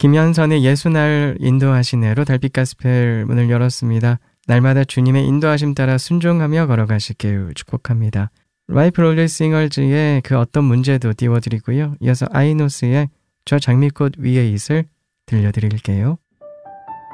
김현선의 예수날 인도하시네로 달빛 가스펠 문을 열었습니다. 날마다 주님의 인도하심 따라 순종하며 걸어가시길 축복합니다. 라이프 롤리 싱어즈의 그 어떤 문제도 띄워드리고요. 이어서 아이노스의 저 장미꽃 위에 있을 들려드릴게요.